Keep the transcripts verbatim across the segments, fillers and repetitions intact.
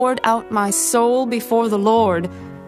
poured out my soul before the Lord.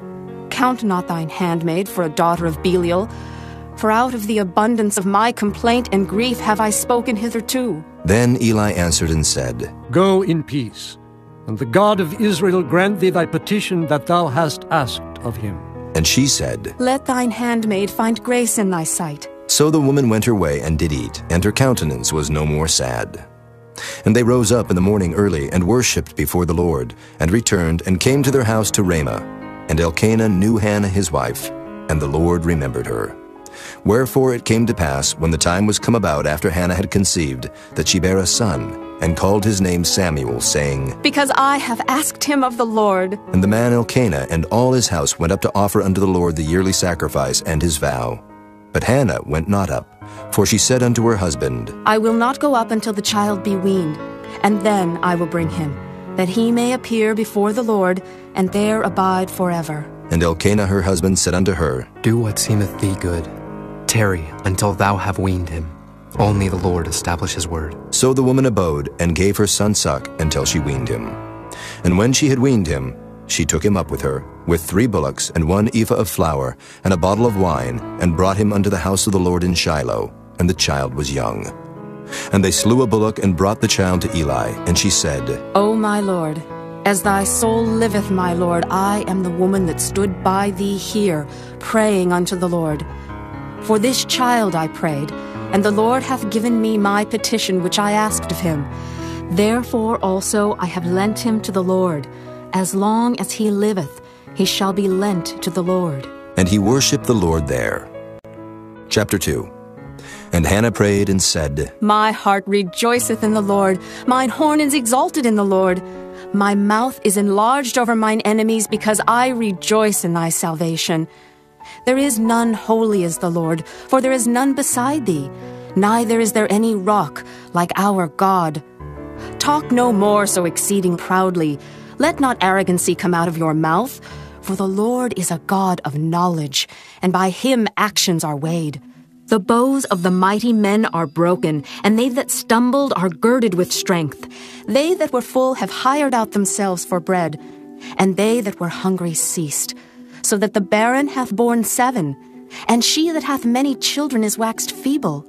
Count not thine handmaid for a daughter of Belial, for out of the abundance of my complaint and grief have I spoken hitherto. Then Eli answered and said, Go in peace, and the God of Israel grant thee thy petition that thou hast asked of him. And she said, Let thine handmaid find grace in thy sight. So the woman went her way and did eat, and her countenance was no more sad. And they rose up in the morning early, and worshipped before the Lord, and returned, and came to their house to Ramah. And Elkanah knew Hannah his wife, and the Lord remembered her. Wherefore it came to pass, when the time was come about after Hannah had conceived, that she bare a son, and called his name Samuel, saying, Because I have asked him of the Lord. And the man Elkanah and all his house went up to offer unto the Lord the yearly sacrifice and his vow. But Hannah went not up, for she said unto her husband, I will not go up until the child be weaned, and then I will bring him, that he may appear before the Lord, and there abide forever. And Elkanah her husband said unto her, Do what seemeth thee good. Tarry until thou have weaned him. Only the Lord establish his word. So the woman abode, and gave her son suck until she weaned him. And when she had weaned him, she took him up with her, with three bullocks, and one ephah of flour, and a bottle of wine, and brought him unto the house of the Lord in Shiloh, and the child was young. And they slew a bullock, and brought the child to Eli. And she said, O my Lord, as thy soul liveth, my Lord, I am the woman that stood by thee here, praying unto the Lord. For this child I prayed, and the Lord hath given me my petition which I asked of him. Therefore also I have lent him to the Lord. As long as he liveth, he shall be lent to the Lord. And he worshipped the Lord there. Chapter two. And Hannah prayed and said, My heart rejoiceth in the Lord, mine horn is exalted in the Lord. My mouth is enlarged over mine enemies, because I rejoice in thy salvation. There is none holy as the Lord, for there is none beside thee, neither is there any rock like our God. Talk no more so exceeding proudly. Let not arrogancy come out of your mouth, for the Lord is a God of knowledge, and by him actions are weighed. The bows of the mighty men are broken, and they that stumbled are girded with strength. They that were full have hired out themselves for bread, and they that were hungry ceased, so that the barren hath borne seven, and she that hath many children is waxed feeble.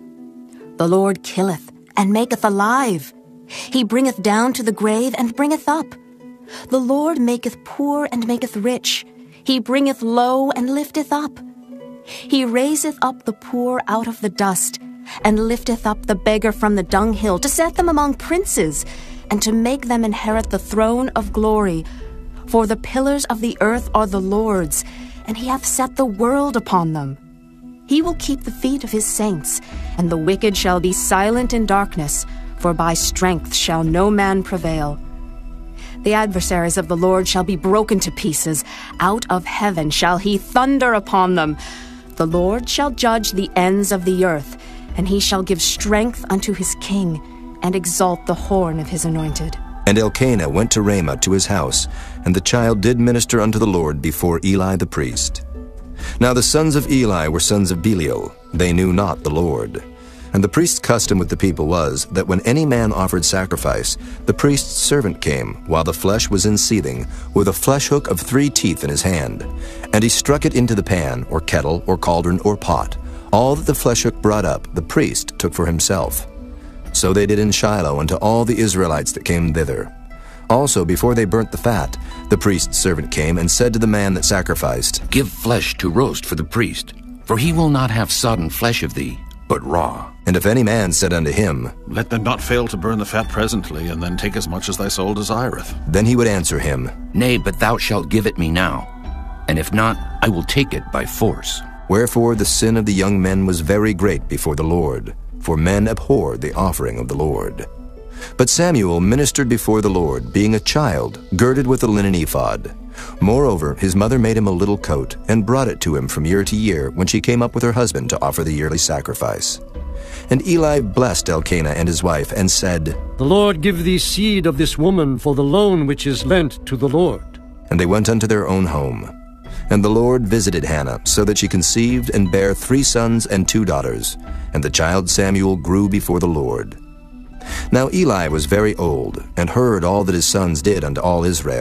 The Lord killeth, and maketh alive. He bringeth down to the grave, and bringeth up. The Lord maketh poor, and maketh rich. He bringeth low, and lifteth up. He raiseth up the poor out of the dust, and lifteth up the beggar from the dunghill, to set them among princes, and to make them inherit the throne of glory. For the pillars of the earth are the Lord's, and he hath set the world upon them. He will keep the feet of his saints, and the wicked shall be silent in darkness, for by strength shall no man prevail. The adversaries of the Lord shall be broken to pieces. Out of heaven shall he thunder upon them. The Lord shall judge the ends of the earth, and he shall give strength unto his king, and exalt the horn of his anointed. And Elkanah went to Ramah to his house, and the child did minister unto the Lord before Eli the priest. Now the sons of Eli were sons of Belial. They knew not the Lord. And the priest's custom with the people was, that when any man offered sacrifice, the priest's servant came, while the flesh was in seething, with a flesh hook of three teeth in his hand. And he struck it into the pan, or kettle, or cauldron, or pot. All that the flesh hook brought up, the priest took for himself. So they did in Shiloh unto all the Israelites that came thither. Also, before they burnt the fat, the priest's servant came and said to the man that sacrificed, Give flesh to roast for the priest, for he will not have sodden flesh of thee, but raw. And if any man said unto him, Let them not fail to burn the fat presently, and then take as much as thy soul desireth. Then he would answer him, Nay, but thou shalt give it me now, and if not, I will take it by force. Wherefore the sin of the young men was very great before the Lord, for men abhorred the offering of the Lord. But Samuel ministered before the Lord, being a child, girded with a linen ephod. Moreover, his mother made him a little coat, and brought it to him from year to year, when she came up with her husband to offer the yearly sacrifice. And Eli blessed Elkanah and his wife, and said, The Lord give thee seed of this woman for the loan which is lent to the Lord. And they went unto their own home. And the Lord visited Hannah, so that she conceived and bare three sons and two daughters. And the child Samuel grew before the Lord. Now Eli was very old, and heard all that his sons did unto all Israel.